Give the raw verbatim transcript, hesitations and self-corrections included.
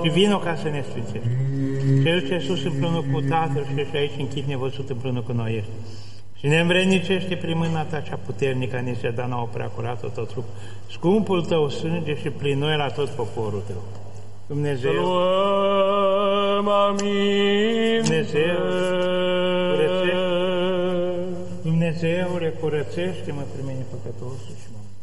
și vino ca să ne sfințești. Cel ce sus împreună cu Tatăl și ești aici închid nevăzut împreună cu noi ești. Și ne învrednicește prin mâna ta cea puternică, ne se da nouă prea curată tot trup, scumpul tău sânge și prin noi la tot poporul tău. Dumnezeu, luăm aminte. Dumnezeu, curățește, Dumnezeule, curățește-mă pe mine păcătosul și mă